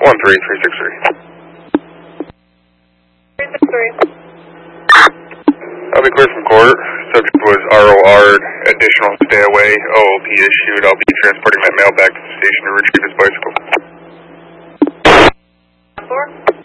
363. I'll be clear from court. Subject was ROR, additional stay away, OOP issued. I'll be transporting that mail back to the station to retrieve his bicycle. 4.